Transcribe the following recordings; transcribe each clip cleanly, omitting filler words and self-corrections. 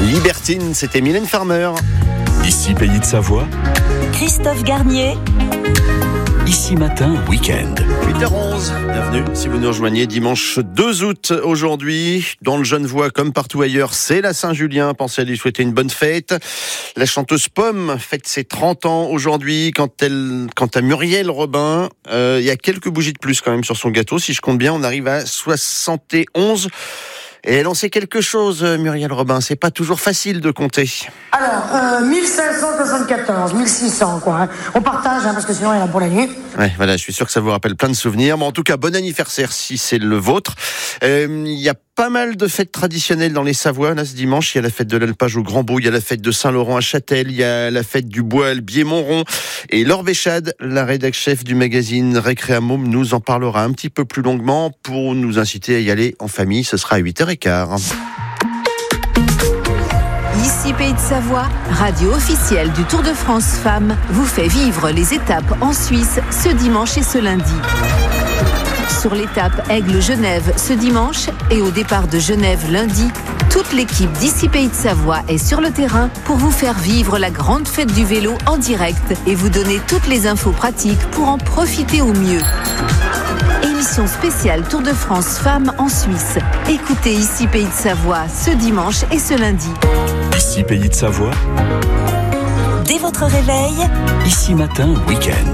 Libertine, c'était Mylène Farmer. Ici Pays de Savoie, Christophe Garnier. Ici Matin, week-end. 8h11, bienvenue si vous nous rejoignez dimanche 2 août aujourd'hui. Dans le Genevois comme partout ailleurs, c'est la Saint-Julien. Pensez à lui souhaiter une bonne fête. La chanteuse Pomme fête ses 30 ans aujourd'hui. Quant à Muriel Robin, il y a quelques bougies de plus quand même sur son gâteau. Si je compte bien, on arrive à 71. Et elle en sait quelque chose, Muriel Robin. C'est pas toujours facile de compter. Alors, 1574, 1600, quoi. Hein. On partage, parce que sinon, il y en a pour la nuit. Ouais, voilà, je suis sûr que ça vous rappelle plein de souvenirs. Mais en tout cas, bon anniversaire si c'est le vôtre. Il y a pas mal de fêtes traditionnelles dans les Savoies. Là, ce dimanche, il y a la fête de l'Alpage au Grand-Bout, il y a la fête de Saint-Laurent à Châtel, il y a la fête du Bois à Albier-Montron. Et Laure Béchade, la rédac-chef du magazine Récréamôme, nous en parlera un petit peu plus longuement pour nous inciter à y aller en famille. Ce sera à 8h15. Ici Pays de Savoie, radio officielle du Tour de France Femmes, vous fait vivre les étapes en Suisse ce dimanche et ce lundi. Sur l'étape Aigle-Genève ce dimanche et au départ de Genève lundi, toute l'équipe d'Ici Pays de Savoie est sur le terrain pour vous faire vivre la grande fête du vélo en direct et vous donner toutes les infos pratiques pour en profiter au mieux. Émission spéciale Tour de France Femmes en Suisse. Écoutez Ici Pays de Savoie ce dimanche et ce lundi. Ici Pays de Savoie, Dès votre réveil, Ici Matin, week-end.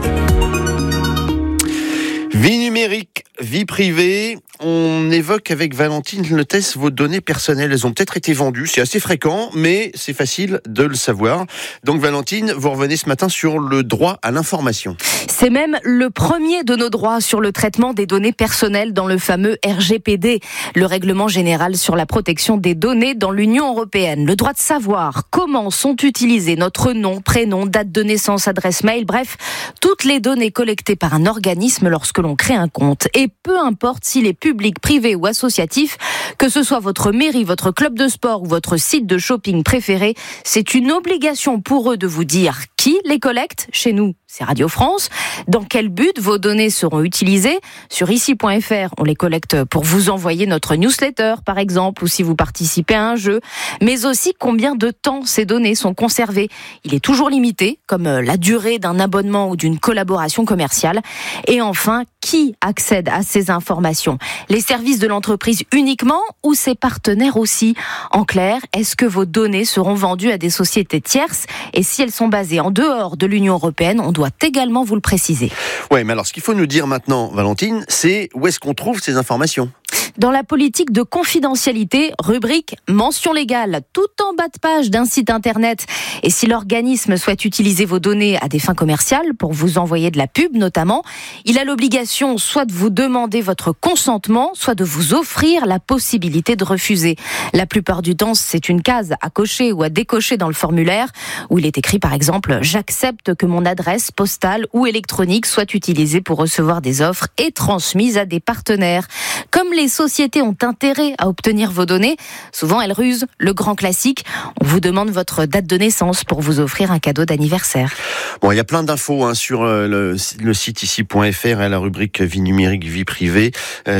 Vie numérique, vie privée, on évoque avec Valentine Letès vos données personnelles. Elles ont peut-être été vendues, c'est assez fréquent, mais c'est facile de le savoir. Donc Valentine, vous revenez ce matin sur le droit à l'information. C'est même le premier de nos droits sur le traitement des données personnelles dans le fameux RGPD, le règlement général sur la protection des données dans l'Union européenne. Le droit de savoir comment sont utilisés notre nom, prénom, date de naissance, adresse mail, bref, toutes les données collectées par un organisme lorsque l'on crée un compte. Et peu importe s'il est public, privé ou associatif, que ce soit votre mairie, votre club de sport ou votre site de shopping préféré, c'est une obligation pour eux de vous dire qui les collecte. Chez nous, c'est Radio France. Dans quel but vos données seront utilisées? Sur ici.fr, on les collecte pour vous envoyer notre newsletter, par exemple, ou si vous participez à un jeu. Mais aussi combien de temps ces données sont conservées. Il est toujours limité, comme la durée d'un abonnement ou d'une collaboration commerciale. Et enfin, qui accède à ces informations? Les services de l'entreprise uniquement ou ses partenaires aussi? En clair, est-ce que vos données seront vendues à des sociétés tierces? Et si elles sont basées en dehors de l'Union européenne, on doit également vous le préciser. Ouais, mais alors ce qu'il faut nous dire maintenant, Valentine, c'est où est-ce qu'on trouve ces informations ? Dans la politique de confidentialité, rubrique mention légale, tout en bas de page d'un site internet. Et si l'organisme souhaite utiliser vos données à des fins commerciales, pour vous envoyer de la pub notamment, il a l'obligation soit de vous demander votre consentement, soit de vous offrir la possibilité de refuser. La plupart du temps, c'est une case à cocher ou à décocher dans le formulaire, où il est écrit par exemple « J'accepte que mon adresse postale ou électronique soit utilisée pour recevoir des offres et transmise à des partenaires ». Comme les sociétés ont intérêt à obtenir vos données, souvent elles rusent. Le grand classique, on vous demande votre date de naissance pour vous offrir un cadeau d'anniversaire. Bon, il y a plein d'infos sur le site ici.fr, à la rubrique vie numérique, vie privée.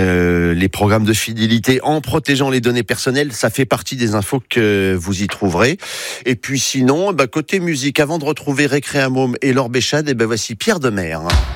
Les programmes de fidélité en protégeant les données personnelles, ça fait partie des infos que vous y trouverez. Et puis sinon, côté musique, avant de retrouver Récréamôme et Laure Béchade, voici Pierre Demer.